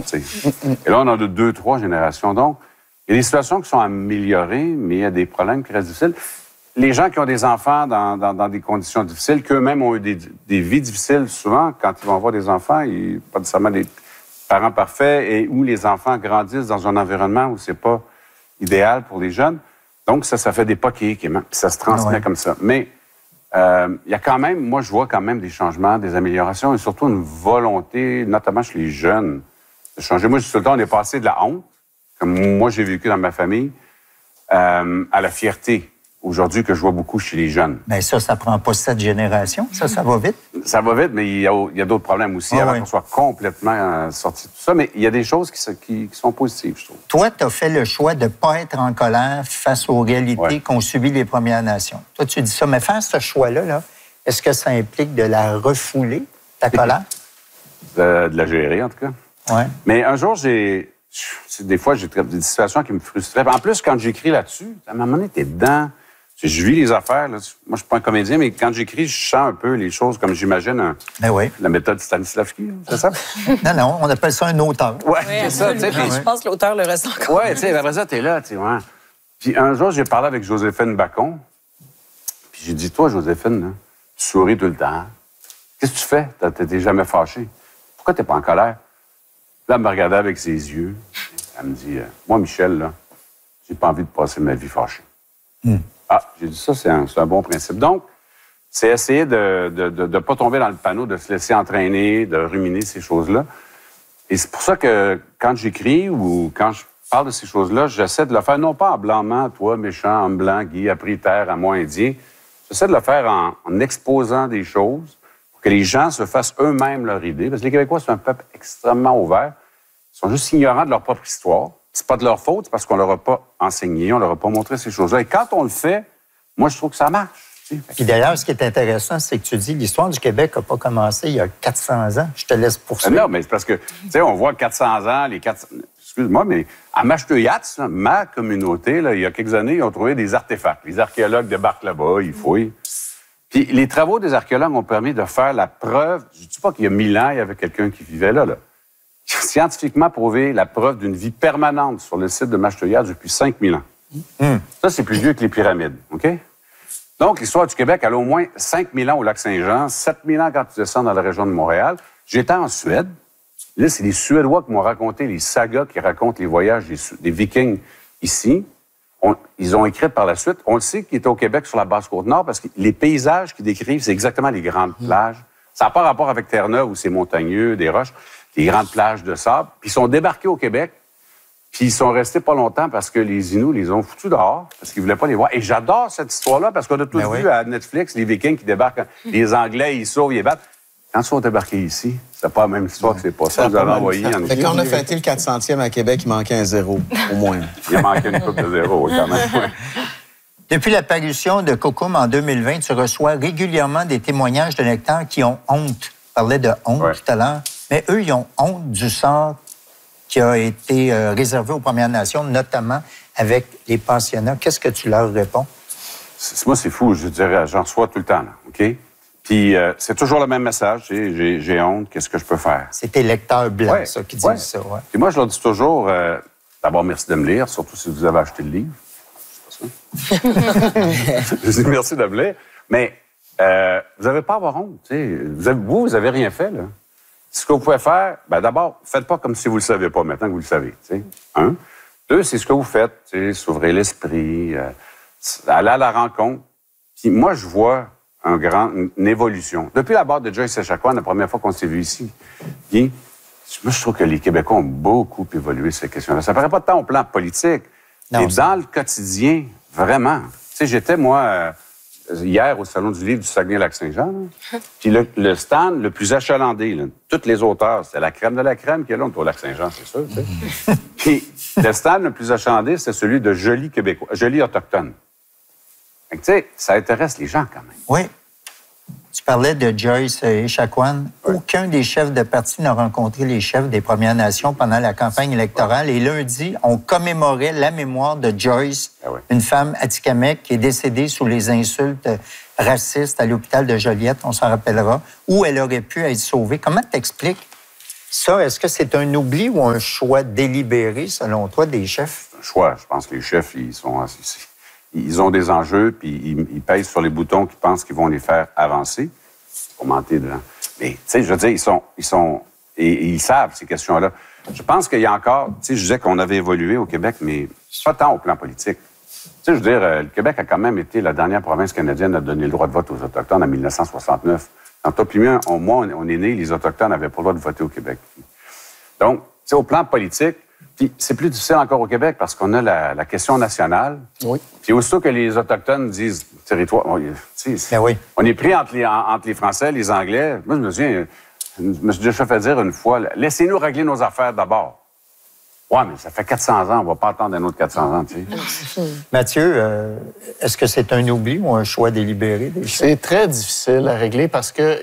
sais. Et là, on a 2, 3 générations. Donc, il y a des situations qui sont améliorées, mais il y a des problèmes qui restent difficiles. Les gens qui ont des enfants dans des conditions difficiles, qu'eux-mêmes ont eu des vies difficiles, souvent, quand ils vont avoir des enfants, pas nécessairement des parents parfaits, et où les enfants grandissent dans un environnement où c'est pas idéal pour les jeunes. Donc, ça fait des poquets, puis ça se transmet comme ça. Mais il y a quand même, moi, je vois quand même des changements, des améliorations, et surtout une volonté, notamment chez les jeunes, de changer. Moi, tout le temps, on est passé de la honte, comme moi, j'ai vécu dans ma famille, à la fierté. Aujourd'hui, que je vois beaucoup chez les jeunes. Bien, ça prend pas 7 générations. Ça va vite. Ça va vite, mais il y a d'autres problèmes aussi avant qu'on soit complètement sorti de tout ça. Mais il y a des choses qui sont positives, je trouve. Toi, tu as fait le choix de ne pas être en colère face aux réalités qu'ont subies les Premières Nations. Toi, tu dis ça, mais faire ce choix-là, est-ce que ça implique de la refouler, ta colère? De la gérer, en tout cas. Oui. Mais un jour, des fois, j'ai des situations qui me frustraient. En plus, quand j'écris là-dessus, à un moment donné, t'es dedans. Je vis les affaires. Là. Moi, je suis pas un comédien, mais quand j'écris, je sens un peu les choses comme j'imagine la méthode Stanislavski, c'est ça? Non, on appelle ça un auteur. Oui, c'est ça. Je pense que l'auteur le ressent encore. Oui, tu sais, après ça, t'es là, tu sais. Ouais. Puis un jour, j'ai parlé avec Joséphine Bacon. Puis j'ai dit, toi, Joséphine, là, tu souris tout le temps. Qu'est-ce que tu fais? T'es jamais fâché. Pourquoi t'es pas en colère? Là, elle me regardait avec ses yeux. Elle me dit, moi, Michel, là, j'ai pas envie de passer ma vie fâchée. Ah, j'ai dit ça, c'est un bon principe. Donc, c'est essayer de ne pas tomber dans le panneau, de se laisser entraîner, de ruminer ces choses-là. Et c'est pour ça que quand j'écris ou quand je parle de ces choses-là, j'essaie de le faire non pas en blâmant, toi, méchant, homme blanc, Guy, a pris terre, à moi, indien. J'essaie de le faire en exposant des choses pour que les gens se fassent eux-mêmes leur idée. Parce que les Québécois, c'est un peuple extrêmement ouvert. Ils sont juste ignorants de leur propre histoire. C'est pas de leur faute, c'est parce qu'on leur a pas enseigné, on leur a pas montré ces choses-là. Et quand on le fait, moi, je trouve que ça marche. Puis d'ailleurs, ce qui est intéressant, c'est que tu dis l'histoire du Québec n'a pas commencé il y a 400 ans. Je te laisse poursuivre. Non, mais c'est parce que, tu sais, on voit 400 ans, excuse-moi, mais à Mashteuiatz, ma communauté, là, il y a quelques années, ils ont trouvé des artefacts. Les archéologues débarquent là-bas, ils fouillent. Puis les travaux des archéologues ont permis de faire la preuve. Je ne dis pas qu'il y a 1000 ans, il y avait quelqu'un qui vivait là. Scientifiquement prouvé la preuve d'une vie permanente sur le site de Mashteuiatz depuis 5000 ans. Ça, c'est plus vieux que les pyramides, OK? Donc, l'histoire du Québec, elle a au moins 5000 ans au lac Saint-Jean, 7000 ans quand tu descends dans la région de Montréal. J'étais en Suède. Là, c'est les Suédois qui m'ont raconté les sagas qui racontent les voyages des Vikings ici. Ils ont écrit par la suite. On le sait qu'ils étaient au Québec sur la Basse-Côte-Nord parce que les paysages qu'ils décrivent, c'est exactement les grandes plages. Ça n'a pas rapport avec Terre-Neuve où c'est montagneux, des roches. Les grandes plages de sable. Puis ils sont débarqués au Québec, puis ils sont restés pas longtemps parce que les Inuits les ont foutus dehors, parce qu'ils voulaient pas les voir. Et j'adore cette histoire-là, parce qu'on a tous vu à Netflix les Vikings qui débarquent, les Anglais, ils sauvent, ils battent. Quand ils sont débarqués ici, c'est pas la même histoire que c'est pas ça. Vous avez envoyé en Fait quand on a fêté le 400e à Québec, il manquait un zéro, au moins. Il manquait une coupe de zéro, quand même. Depuis la parution de Cocum en 2020, tu reçois régulièrement des témoignages de lecteurs qui ont honte. Tu parlais de honte tout à l'heure. Mais eux, ils ont honte du sort qui a été réservé aux Premières Nations, notamment avec les pensionnats. Qu'est-ce que tu leur réponds? Moi, c'est fou. Je dirais, j'en reçois tout le temps, là, OK? Puis c'est toujours le même message. J'ai honte, qu'est-ce que je peux faire? C'est tes lecteurs blancs, ça, qui disent ça. Ouais. Puis moi, je leur dis toujours, d'abord, merci de me lire, surtout si vous avez acheté le livre. C'est pas ça. Je dis merci de me lire. Mais vous n'avez pas à avoir honte. Vous n'avez rien fait, là. Ce que vous pouvez faire, d'abord, faites pas comme si vous le savez pas maintenant que vous le savez. T'sais. 1. 2, c'est ce que vous faites, s'ouvrir l'esprit, aller à la rencontre. Puis moi, je vois une évolution. Depuis la barre de Joyce Echaquan, la première fois qu'on s'est vu ici, Guy, moi, je trouve que les Québécois ont beaucoup évolué ces questions-là. Ça ne paraît pas tant au plan politique, mais dans le quotidien, vraiment. Tu sais, j'étais, moi, hier au Salon du livre du Saguenay-Lac-Saint-Jean, puis le stand le plus achalandé, là, tous les auteurs, c'est la crème de la crème qui est là, au Lac-Saint-Jean, c'est sûr. Puis le stand le plus achalandé, c'est celui de Jolis Québécois, Jolis autochtones. Tu sais, ça intéresse les gens quand même. Oui. Tu parlais de Joyce Echaquan. Aucun des chefs de parti n'a rencontré les chefs des Premières Nations pendant la campagne électorale. Et lundi, on commémorait la mémoire de Joyce, une femme atikamekw qui est décédée sous les insultes racistes à l'hôpital de Joliette, on s'en rappellera, où elle aurait pu être sauvée. Comment t'expliques Ça, est-ce que c'est un oubli ou un choix délibéré, selon toi, des chefs? C'est un choix. Je pense que les chefs, ils ont des enjeux, puis ils pèsent sur les boutons qu'ils pensent qu'ils vont les faire avancer. Pour mentir dedans. Mais, tu sais, je veux dire, ils savent ces questions-là. Je pense qu'il y a encore, tu sais, je disais qu'on avait évolué au Québec, mais pas tant au plan politique. Tu sais, je veux dire, le Québec a quand même été la dernière province canadienne à donner le droit de vote aux Autochtones en 1969. Quand toi puis moi, on est nés, les Autochtones n'avaient pas le droit de voter au Québec. Donc, tu sais, au plan politique, puis c'est plus difficile encore au Québec parce qu'on a la question nationale. Oui. Puis aussitôt que les Autochtones disent territoire, on est pris entre les Français, les Anglais. Moi, je me suis déjà fait dire une fois, laissez-nous régler nos affaires d'abord. Ouais, mais ça fait 400 ans, on va pas attendre un autre 400 ans, tu sais. Mathieu, est-ce que c'est un oubli ou un choix délibéré des chefs? C'est très difficile à régler parce que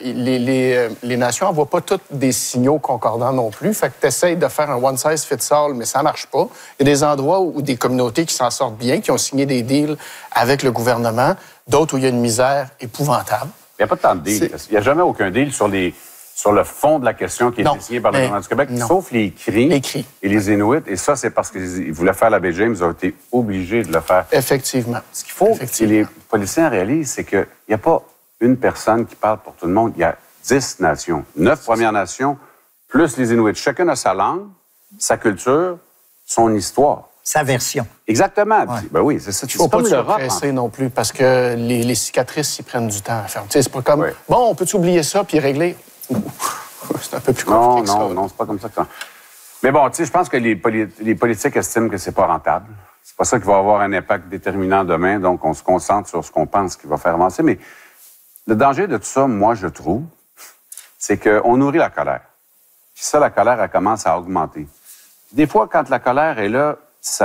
les nations n'envoient pas toutes des signaux concordants non plus. Fait que tu essaies de faire un one-size-fits-all, mais ça marche pas. Il y a des endroits où des communautés qui s'en sortent bien, qui ont signé des deals avec le gouvernement, d'autres où il y a une misère épouvantable. Il n'y a pas tant de deals. Il n'y a jamais aucun deal sur le fond de la question qui a été signée par le gouvernement du Québec, sauf les cris et les Inuits. Et ça, c'est parce qu'ils voulaient faire la baie James, ils ont été obligés de le faire. Effectivement. Ce qu'il faut que les politiciens réalisent, c'est qu'il n'y a pas une personne qui parle pour tout le monde. Il y a 10 nations, 9 Premières Nations, plus les Inuits. Chacun a sa langue, sa culture, son histoire. Sa version. Exactement. Ouais. Ben oui, c'est ça. Il ne faut pas se presser non plus parce que les cicatrices, ils prennent du temps à faire. Tu sais, c'est pas comme, bon, on peut oublier ça puis régler? C'est un peu plus compliqué que ça. Non, c'est pas comme ça que ça. Mais bon, tu sais, je pense que les politiques estiment que c'est pas rentable. C'est pas ça qui va avoir un impact déterminant demain, donc on se concentre sur ce qu'on pense qui va faire avancer. Mais le danger de tout ça, moi, je trouve, c'est qu'on nourrit la colère. Puis ça, la colère, elle commence à augmenter. Des fois, quand la colère est là,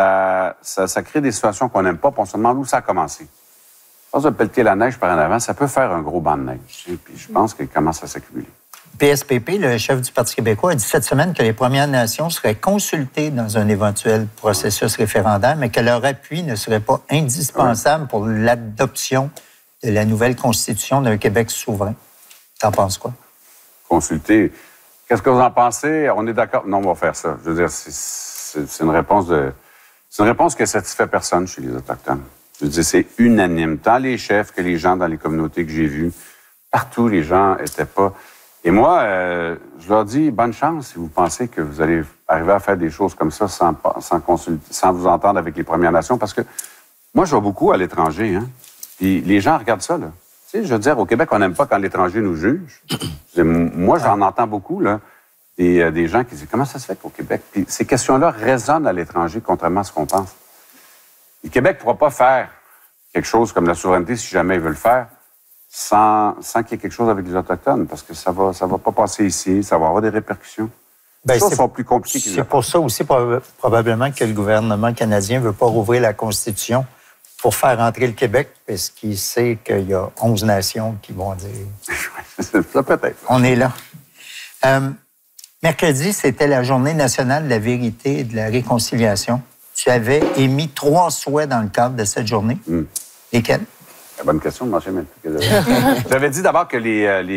ça crée des situations qu'on n'aime pas, puis on se demande où ça a commencé. À force de pelleter la neige par en avant, ça peut faire un gros banc de neige. Puis je pense qu'il commence à s'accumuler. PSPP, le chef du Parti québécois, a dit cette semaine que les Premières Nations seraient consultées dans un éventuel processus référendaire, mais que leur appui ne serait pas indispensable pour l'adoption de la nouvelle Constitution d'un Québec souverain. T'en penses quoi? Consulter. Qu'est-ce que vous en pensez? On est d'accord? Non, on va faire ça. Je veux dire, c'est une réponse c'est une réponse qui ne satisfait personne chez les Autochtones. Je veux dire, c'est unanime. Tant les chefs que les gens dans les communautés que j'ai vues, partout, les gens n'étaient pas... Et moi, je leur dis, bonne chance si vous pensez que vous allez arriver à faire des choses comme ça sans vous entendre avec les Premières Nations, parce que moi, je vais beaucoup à l'étranger, hein. Puis les gens regardent ça, là. Tu sais, je veux dire, au Québec, on n'aime pas quand l'étranger nous juge. Moi, j'en entends beaucoup, là, des gens qui disent, comment ça se fait qu'au Québec? Puis ces questions-là résonnent à l'étranger, contrairement à ce qu'on pense. Le Québec ne pourra pas faire quelque chose comme la souveraineté, si jamais il veut le faire, sans qu'il y ait quelque chose avec les Autochtones, parce que ça va pas passer ici, ça va avoir des répercussions. Les choses sont plus compliquées qu'ils le C'est pour ça aussi probablement que le gouvernement canadien ne veut pas rouvrir la Constitution pour faire entrer le Québec, parce qu'il sait qu'il y a 11 nations qui vont dire... Ça peut-être. On est là. Mercredi, c'était la Journée nationale de la vérité et de la réconciliation. Tu avais émis 3 souhaits dans le cadre de cette journée. Lesquels? La bonne question, je m'en souviens même plus. J'avais dit d'abord que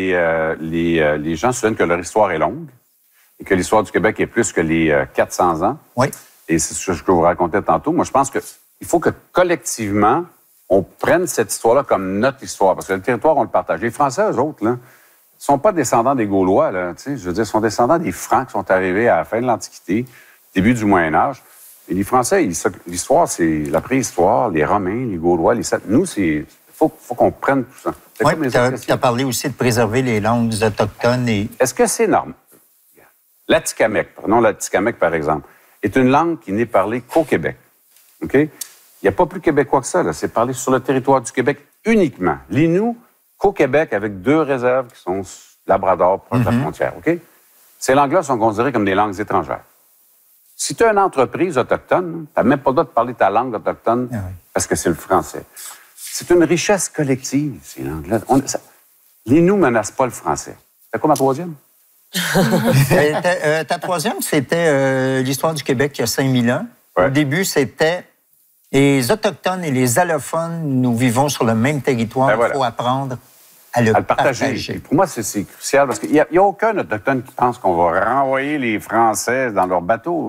les gens se souviennent que leur histoire est longue et que l'histoire du Québec est plus que les 400 ans. Oui. Et c'est ce que je vous racontais tantôt. Moi, je pense qu'il faut que collectivement, on prenne cette histoire-là comme notre histoire. Parce que le territoire, on le partage. Les Français, eux autres, là, ne sont pas descendants des Gaulois. Là, je veux dire, ils sont descendants des Francs qui sont arrivés à la fin de l'Antiquité, début du Moyen-Âge. Et les Français, l'histoire, c'est la préhistoire, les Romains, les Gaulois, les Celtes. Nous, c'est... faut qu'on prenne tout ça. Oui, tu as parlé aussi de préserver les langues autochtones. Est-ce que c'est normal? L'Atikamekw, prenons l'Atikamekw par exemple, est une langue qui n'est parlée qu'au Québec. OK? Il n'y a pas plus québécois que ça. C'est parlé sur le territoire du Québec uniquement. L'Innu, qu'au Québec, avec 2 réserves qui sont Labrador, proche de la frontière. OK? Ces langues-là sont considérées comme des langues étrangères. Si tu as une entreprise autochtone, tu n'as même pas le droit de parler ta langue autochtone parce que c'est le français. C'est une richesse collective, ces langues-là. L'Innu ne menace pas le français. C'est quoi ma 3e? Ta 3e, c'était l'histoire du Québec il y a 5000 ans. Ouais. Au début, c'était les Autochtones et les allophones, nous vivons sur le même territoire. Il faut apprendre à le partager. partager. Et pour moi, c'est crucial parce qu'il n'y a aucun Autochtone qui pense qu'on va renvoyer les Français dans leur bateau.